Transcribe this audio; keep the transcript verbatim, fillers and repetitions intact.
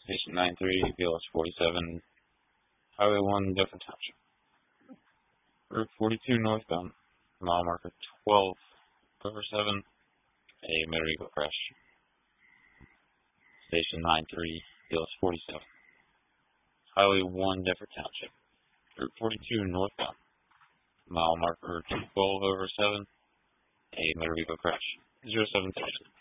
Station nine three, B L S forty-seven, Highway one, Dufferin Township. Route forty-two northbound, mile marker twelve over seven, a motor vehicle crash. Station nine three, B L S forty-seven, Highway one, Dufferin Township. Route forty-two northbound, mile marker twelve over seven, a motor vehicle crash. zero seven station.